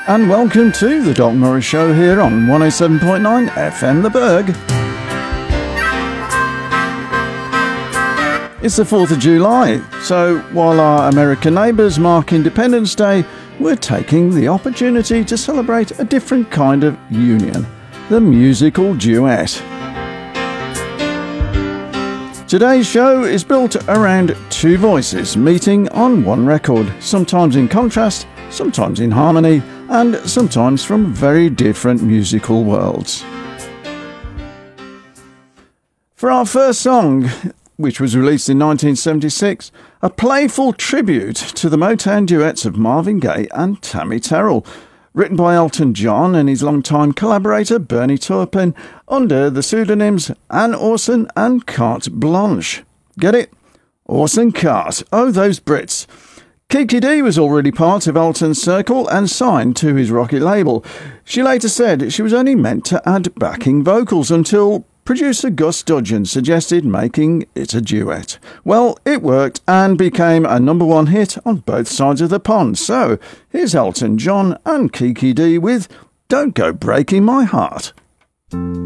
And welcome to the Doc Morris Show here on 107.9 FM The Berg. It's the 4th of July, so while our American neighbours mark Independence Day, we're taking the opportunity to celebrate a different kind of union, the musical duet. Today's show is built around two voices meeting on one record, sometimes in contrast, sometimes in harmony, and sometimes from very different musical worlds. For our first song, which was released in 1976, a playful tribute to the Motown duets of Marvin Gaye and Tammy Terrell, written by Elton John and his longtime collaborator Bernie Taupin under the pseudonyms Anne Orson and Carte Blanche. Get it? Orson Carte. Oh, those Brits. Kiki Dee was already part of Elton's circle and signed to his Rocket label. She later said she was only meant to add backing vocals until producer Gus Dudgeon suggested making it a duet. Well, it worked and became a #1 hit on both sides of the pond. So, here's Elton John and Kiki Dee with Don't Go Breaking My Heart.